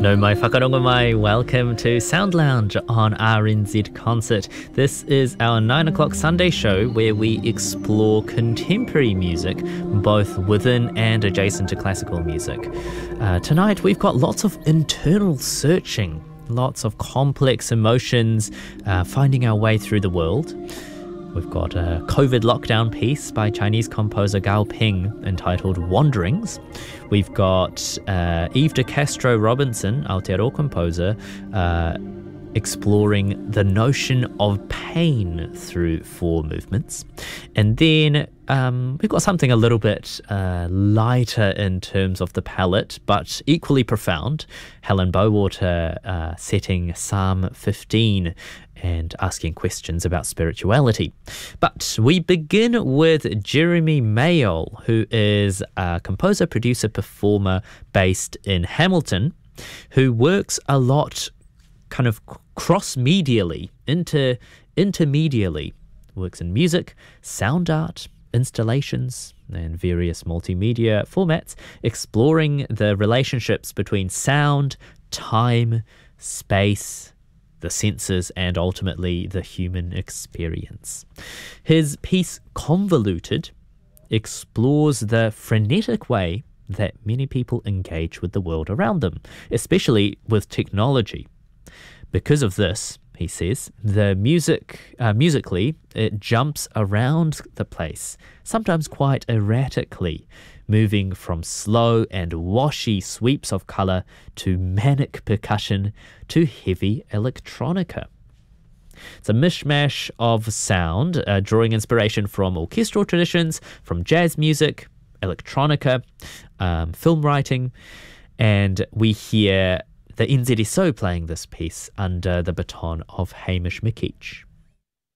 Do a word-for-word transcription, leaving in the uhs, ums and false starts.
No mai whakarongo mai. Welcome to Sound Lounge on R N Z Concert. This is our nine o'clock Sunday show where we explore contemporary music, both within and adjacent to classical music. Uh, tonight we've got lots of internal searching, lots of complex emotions, uh, finding our way through the world. We've got a COVID lockdown piece by Chinese composer Gao Ping entitled Wanderings. We've got uh, Eve de Castro Robinson, Aotearoa composer, uh, exploring the notion of pain through four movements. And then um, we've got something a little bit uh, lighter in terms of the palette, but equally profound. Helen Bowater uh, setting Psalm fifteen and asking questions about spirituality. But we begin with Jeremy Mayall, who is a composer, producer, performer based in Hamilton, who works a lot kind of cross-medially, inter intermedially, works in music, sound art, installations, and various multimedia formats, exploring the relationships between sound, time, space, the senses, and ultimately the human experience. His piece Convoluted explores the frenetic way that many people engage with the world around them, especially with technology. Because of this, he says, the music, uh, musically, it jumps around the place, sometimes quite erratically, moving from slow and washy sweeps of colour to manic percussion to heavy electronica. It's a mishmash of sound, uh, drawing inspiration from orchestral traditions, from jazz music, electronica, um, film writing, and we hear the N Z S O playing this piece under the baton of Hamish McKeach.